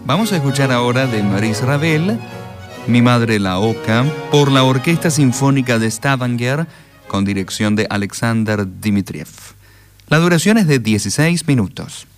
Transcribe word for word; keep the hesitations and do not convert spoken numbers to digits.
Vamos a escuchar ahora de Maurice Ravel, Mi madre la oca, por la Orquesta Sinfónica de Stavanger, con dirección de Alexander Dmitriev. La duración es de dieciséis minutos.